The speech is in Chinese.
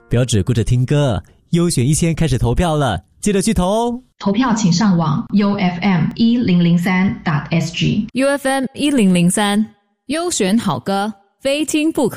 不要只顾着听歌，优选1000开始投票了，记得去投哦。 投票请上网 ufm1003.sg UFM 1003，优选好歌，非听不可。